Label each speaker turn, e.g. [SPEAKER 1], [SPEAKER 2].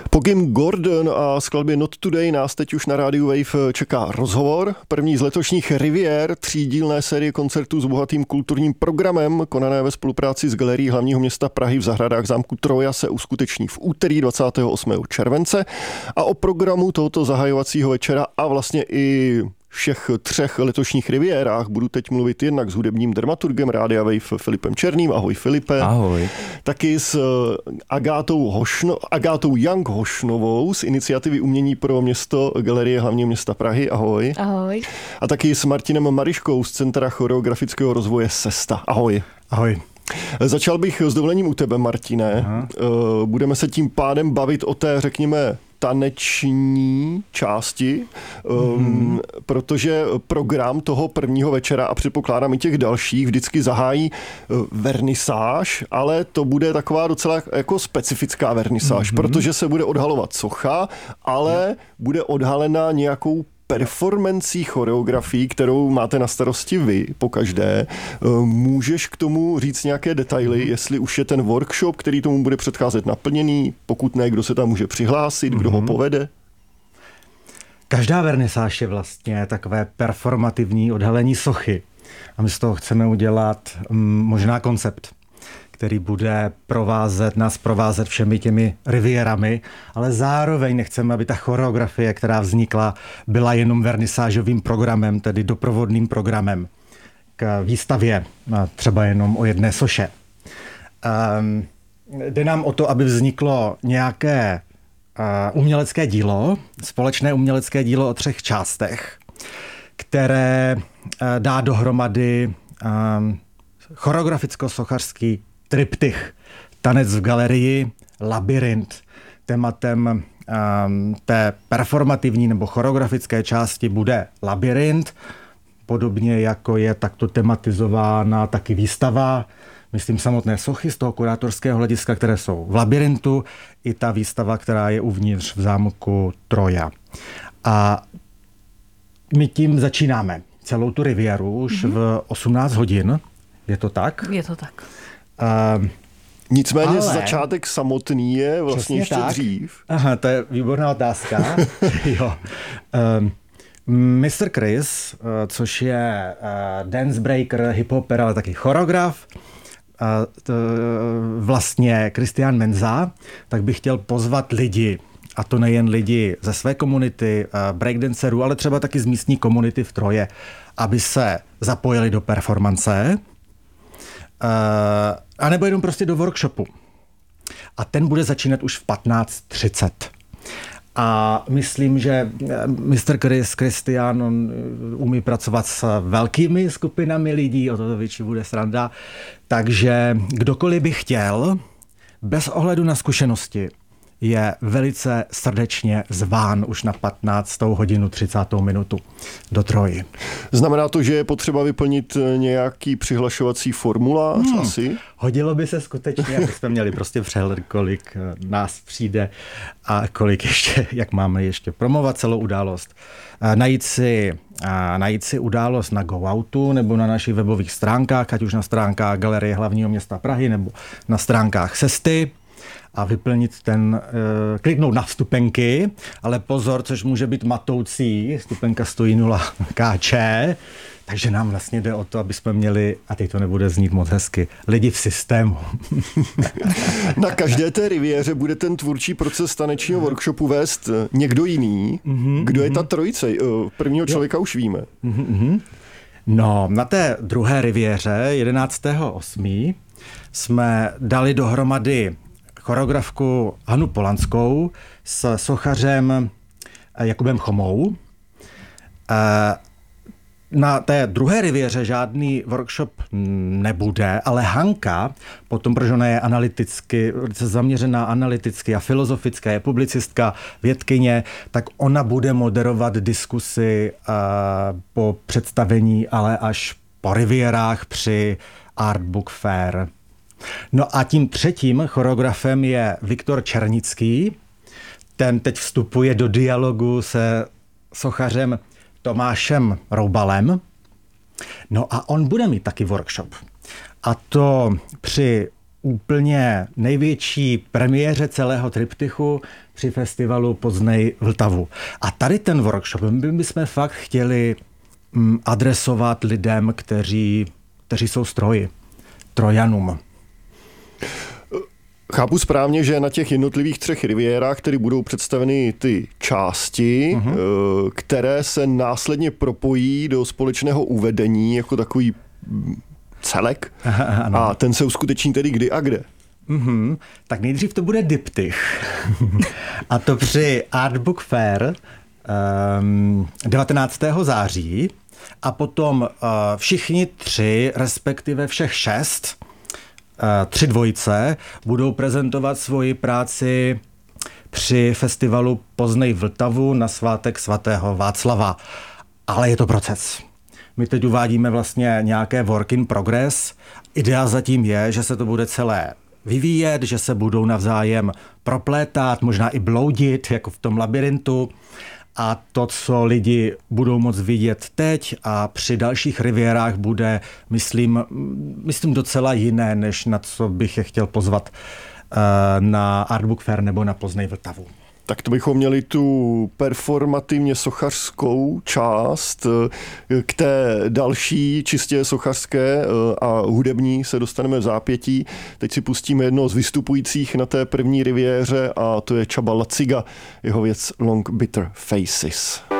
[SPEAKER 1] Po Kim Gordon a skladbě Not Today nás teď už na rádiu Wave čeká rozhovor. První z letošních Rivier, třídílné série koncertů s bohatým kulturním programem, konané ve spolupráci s Galerií hlavního města Prahy v zahradách zámku Troja, se uskuteční v úterý 28. července. A o programu tohoto zahajovacího večera a vlastně i všech třech letošních Rivierách budu teď mluvit jednak s hudebním dramaturgem Rádia Wave Filipem Černým. Ahoj Filipe.
[SPEAKER 2] Ahoj.
[SPEAKER 1] Taky s Agátou Young Hošnovou z iniciativy Umění pro město Galerie hlavního města Prahy. Ahoj.
[SPEAKER 3] Ahoj.
[SPEAKER 1] A taky s Martinem Mariškou z Centra choreografického rozvoje Sesta. Ahoj.
[SPEAKER 2] Ahoj.
[SPEAKER 1] Začal bych s dovolením u tebe, Martine. Aha. Budeme se tím pádem bavit o té, řekněme, taneční části, protože program toho prvního večera a předpokládám i těch dalších vždycky zahájí vernisáž, ale to bude taková docela jako specifická vernisáž, protože se bude odhalovat socha, ale bude odhalena nějakou performancí, choreografií, kterou máte na starosti vy pokaždé. Můžeš k tomu říct nějaké detaily, jestli už je ten workshop, který tomu bude předcházet, naplněný, pokud ne, kdo se tam může přihlásit, kdo ho povede?
[SPEAKER 2] Každá vernisáž je vlastně takové performativní odhalení sochy. A my z toho chceme udělat možná koncept, který bude nás provázet všemi těmi rivierami, ale zároveň nechceme, aby ta choreografie, která vznikla, byla jenom vernisážovým programem, tedy doprovodným programem k výstavě, třeba jenom o jedné soše. Jde nám o to, aby vzniklo nějaké umělecké dílo, společné umělecké dílo o 3 částech, které dá dohromady choreograficko-sochařský triptych, tanec v galerii, labyrint. Tématem té performativní nebo choreografické části bude labyrint, podobně jako je takto tematizována taky výstava, myslím samotné sochy z toho kurátorského hlediska, které jsou v labyrintu, i ta výstava, která je uvnitř v zámku Troja. A my tím začínáme celou tu rivieru už v 18 hodin. Je to tak?
[SPEAKER 3] Je to tak.
[SPEAKER 1] Nicméně začátek samotný je vlastně ještě tak. Dřív.
[SPEAKER 2] Aha, to je výborná otázka. Jo. Mr. Chris, což je dance breaker, hip-hopper, ale taky choreograf, vlastně Christian Menza, tak bych chtěl pozvat lidi, a to nejen lidi ze své komunity, breakdancerů, ale třeba taky z místní komunity v Troje, aby se zapojili do performance, a nebo jenom prostě do workshopu. A ten bude začínat už v 15:30. A myslím, že Mr. Christian, on umí pracovat s velkými skupinami lidí, o to větší bude sranda. Takže kdokoliv by chtěl, bez ohledu na zkušenosti, je velice srdečně zván už na 15:30 do Troji.
[SPEAKER 1] Znamená to, že je potřeba vyplnit nějaký přihlašovací formulář asi?
[SPEAKER 2] Hodilo by se skutečně, aby jsme měli prostě přehled, kolik nás přijde a kolik ještě, jak máme ještě promovat celou událost. Najít si událost na GoOutu nebo na našich webových stránkách, ať už na stránkách Galerie hlavního města Prahy nebo na stránkách Sesty, a vyplnit kliknout na vstupenky, ale pozor, což může být matoucí, vstupenka stojí 0 Kč, takže nám vlastně jde o to, aby jsme měli, a teď to nebude znít moc hezky, lidi v systému.
[SPEAKER 1] Na každé té riviéře bude ten tvůrčí proces tanečního workshopu vést někdo jiný. Kdo je ta trojice? Prvního člověka už víme.
[SPEAKER 2] No, na té druhé riviéře 11.8. jsme dali dohromady choreografku Hanu Polanskou s sochařem Jakubem Chomou. Na té druhé riviéře žádný workshop nebude, ale Hanka, potom, protože ona je analyticky, zaměřená analyticky a filozoficky, je publicistka, vědkyně, tak ona bude moderovat diskusy po představení, ale až po rivierách při Art Book Fair. No a tím třetím choreografem je Viktor Černický. Ten teď vstupuje do dialogu se sochařem Tomášem Roubalem. No a on bude mít taky workshop. A to při úplně největší premiéře celého triptychu při festivalu Poznej Vltavu. A tady ten workshop my bychom fakt chtěli adresovat lidem, kteří jsou stroji, trojanům.
[SPEAKER 1] Chápu správně, že na těch jednotlivých 3 rivierách tedy budou představeny ty části, které se následně propojí do společného uvedení jako takový celek. A ten se uskuteční tedy kdy a kde?
[SPEAKER 2] Tak nejdřív to bude diptych. A to při Artbook Fair 19. září a potom všichni 3, respektive všech 6, 3 dvojice budou prezentovat svoji práci při festivalu Poznej Vltavu na svátek svatého Václava. Ale je to proces. My teď uvádíme vlastně nějaké work in progress. Idea zatím je, že se to bude celé vyvíjet, že se budou navzájem proplétat, možná i bloudit, jako v tom labirintu. A to, co lidi budou moct vidět teď a při dalších rivierách bude, myslím docela jiné, než na co bych je chtěl pozvat na Artbook Fair nebo na Poznej Vltavu.
[SPEAKER 1] Tak to bychom měli tu performativně sochařskou část. K té další čistě sochařské a hudební se dostaneme v zápětí. Teď si pustíme jednoho z vystupujících na té první riviéře a to je Csaba Laciga, jeho věc Long Bitter Faces.